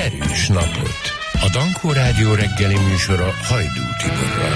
Erős napot! A Dankó Rádió reggeli műsora Hajdú Tiborral.